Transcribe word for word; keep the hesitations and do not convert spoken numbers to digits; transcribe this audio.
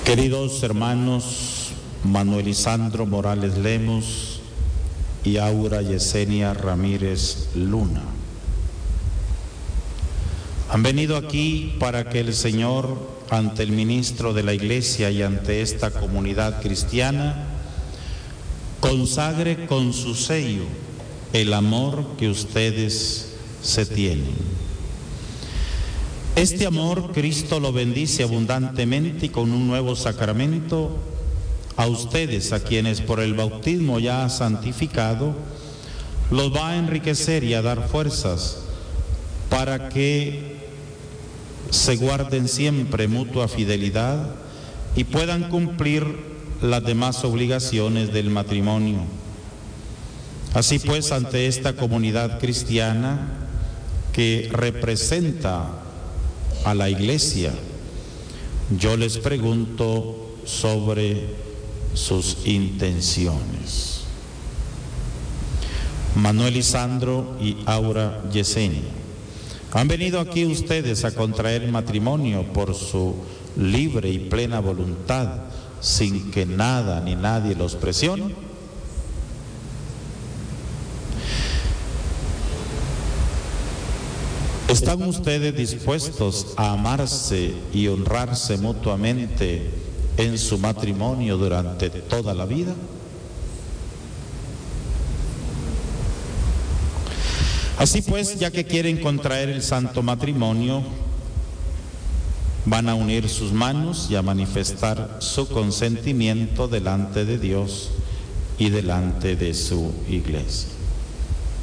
Queridos hermanos Manuel Lisandro Morales Lemos y Aura Yesenia Ramírez Luna, han venido aquí para que el Señor, ante el ministro de la Iglesia y ante esta comunidad cristiana, consagre con su sello el amor que ustedes se tienen. Este amor Cristo lo bendice abundantemente y con un nuevo sacramento a ustedes, a quienes por el bautismo ya ha santificado, los va a enriquecer y a dar fuerzas para que se guarden siempre mutua fidelidad y puedan cumplir las demás obligaciones del matrimonio. Así pues, ante esta comunidad cristiana que representa a la Iglesia, yo les pregunto sobre sus intenciones. Manuel Lisandro y Aura Yesenia, ¿han venido aquí ustedes a contraer matrimonio por su libre y plena voluntad, sin que nada ni nadie los presione? ¿Están ustedes dispuestos a amarse y honrarse mutuamente en su matrimonio durante toda la vida? Así pues, ya que quieren contraer el santo matrimonio, van a unir sus manos y a manifestar su consentimiento delante de Dios y delante de su Iglesia.